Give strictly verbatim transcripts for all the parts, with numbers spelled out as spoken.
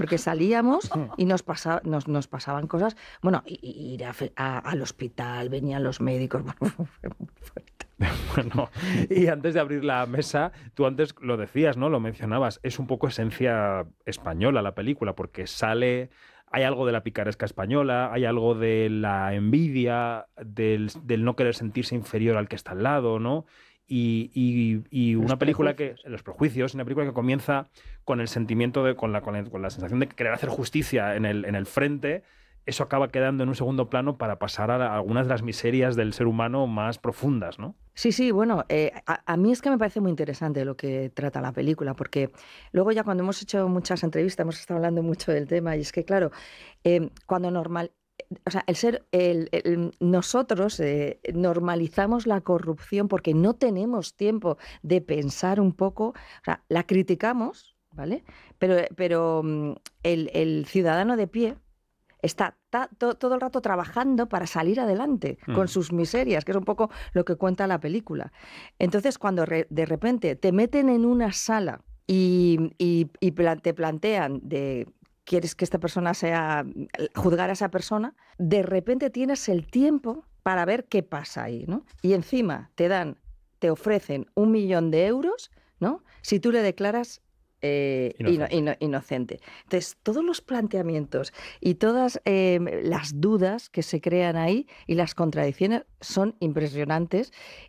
porque salíamos y nos, pasa, nos, nos pasaban cosas, bueno, y, y ir a, a, al hospital, venían los médicos, bueno, fue muy fuerte. Bueno, y antes de abrir la mesa, tú antes lo decías, ¿no? Lo mencionabas, es un poco esencia española la película, porque sale, hay algo de la picaresca española, hay algo de la envidia, del, del no querer sentirse inferior al que está al lado, ¿no? Y, y, y una película que, los prejuicios, una película que comienza con el sentimiento, de, con, la, con, el, con la sensación de querer hacer justicia en el, en el frente. Eso acaba quedando en un segundo plano para pasar a algunas de las miserias del ser humano más profundas, ¿no? Sí, sí, bueno, eh, a, a mí es que me parece muy interesante lo que trata la película, porque luego ya cuando hemos hecho muchas entrevistas hemos estado hablando mucho del tema y es que, claro, eh, cuando normal... O sea, el ser, el, el, nosotros eh, normalizamos la corrupción porque no tenemos tiempo de pensar un poco, o sea, la criticamos, ¿vale? Pero, pero el, el ciudadano de pie está ta, to, todo el rato trabajando para salir adelante mm. con sus miserias, que es un poco lo que cuenta la película. Entonces, cuando re, de repente te meten en una sala y, y, y plan, te plantean de... quieres que esta persona sea, juzgar a esa persona, de repente tienes el tiempo para ver qué pasa ahí, ¿no? Y encima te dan, te ofrecen un millón de euros, ¿no? Si tú le declaras eh, inocente. Ino, ino, inocente. Entonces, todos los planteamientos y todas eh, las dudas que se crean ahí y las contradicciones son impresionantes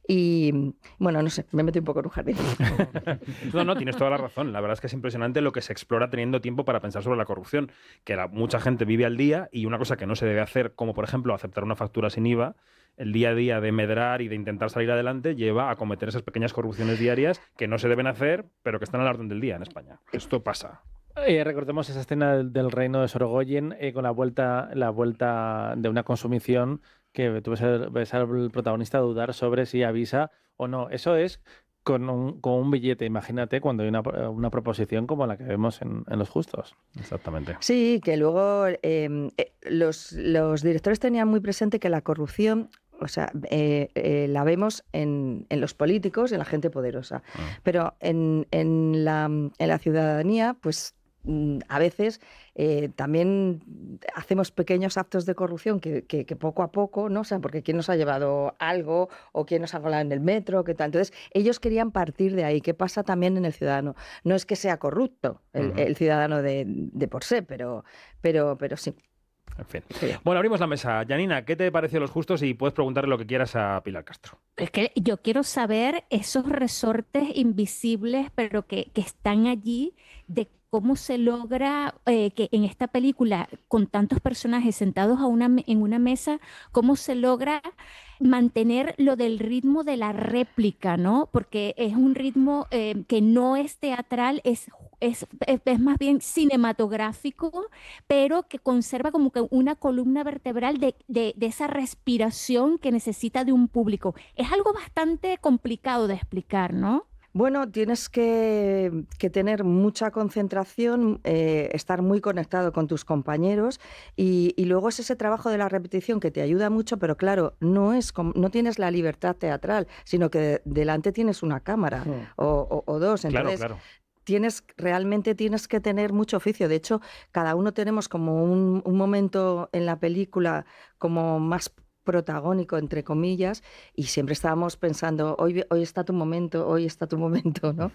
y, bueno, no sé, me meto un poco en un jardín. No, no, tienes toda la razón. La verdad es que es impresionante lo que se explora teniendo tiempo para pensar sobre la corrupción, que la, mucha gente vive al día y una cosa que no se debe hacer, como por ejemplo aceptar una factura sin I V A, el día a día de medrar y de intentar salir adelante lleva a cometer esas pequeñas corrupciones diarias que no se deben hacer, pero que están a la orden del día en España. Esto pasa. Eh, recordemos esa escena del, del reino de Sorogoyen eh, con la vuelta, la vuelta de una consumición que tú ves, el, ves al protagonista dudar sobre si avisa o no. Eso es con un, con un billete, imagínate, cuando hay una, una proposición como la que vemos en, en Los Justos. Exactamente. Sí, que luego eh, los, los directores tenían muy presente que la corrupción... O sea, eh, eh, la vemos en, en los políticos, en la gente poderosa. Ah. Pero en, en, la, en la ciudadanía, pues a veces eh, también hacemos pequeños actos de corrupción que, que, que poco a poco, ¿no? O sea, porque quién nos ha llevado algo o quién nos ha colado en el metro, qué tal. Entonces, ellos querían partir de ahí. ¿Qué pasa también en el ciudadano? No es que sea corrupto el, uh-huh. el ciudadano de, de por sí, pero, pero, pero sí. En fin. Sí. Bueno, abrimos la mesa. Janina, ¿qué te pareció Los Justos? Y puedes preguntarle lo que quieras a Pilar Castro. Es que yo quiero saber esos resortes invisibles, pero que, que están allí, de cómo se logra eh, que en esta película, con tantos personajes sentados a una, en una mesa, cómo se logra mantener lo del ritmo de la réplica, ¿no? Porque es un ritmo eh, que no es teatral, es, es, es más bien cinematográfico, pero que conserva como que una columna vertebral de, de, de esa respiración que necesita de un público. Es algo bastante complicado de explicar, ¿no? Bueno, tienes que, que tener mucha concentración, eh, estar muy conectado con tus compañeros y, y luego es ese trabajo de la repetición que te ayuda mucho, pero claro, no es no tienes la libertad teatral, sino que de, delante tienes una cámara sí. o, o, o dos. Entonces, claro, claro. Tienes, realmente tienes que tener mucho oficio. De hecho, cada uno tenemos como un, un momento en la película como más protagónico, entre comillas, y siempre estábamos pensando, hoy, hoy está tu momento, hoy está tu momento, ¿no?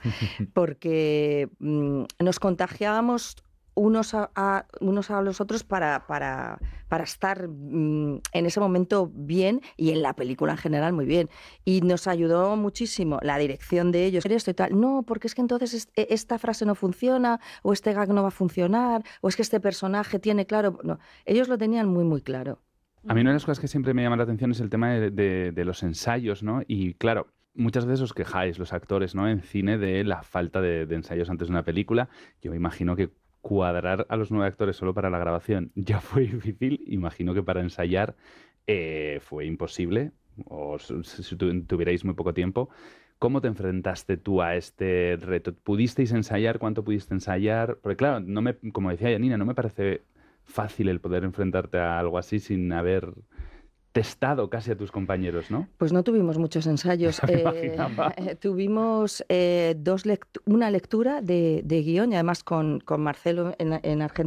Porque mmm, nos contagiábamos unos a, a, unos a los otros para, para, para estar mmm, en ese momento bien y en la película en general muy bien. Y nos ayudó muchísimo la dirección de ellos. Esto y tal. No, porque es que entonces es, esta frase no funciona, o este gag no va a funcionar, o es que este personaje tiene claro... No, ellos lo tenían muy, muy claro. A mí una de las cosas que siempre me llama la atención es el tema de, de, de los ensayos, ¿no? Y claro, muchas veces os quejáis, los actores, ¿no? En cine, de la falta de, de ensayos antes de una película. Yo me imagino que cuadrar a los nueve actores solo para la grabación ya fue difícil. Imagino que para ensayar eh, fue imposible, o si tuvierais muy poco tiempo. ¿Cómo te enfrentaste tú a este reto? ¿Pudisteis ensayar? ¿Cuánto pudiste ensayar? Porque claro, no me, como decía Janina, no me parece fácil el poder enfrentarte a algo así sin haber testado casi a tus compañeros, ¿no? Pues no tuvimos muchos ensayos. eh, eh, tuvimos eh, dos lect- una lectura de, de guión y además con, con Marcelo en, en Argentina.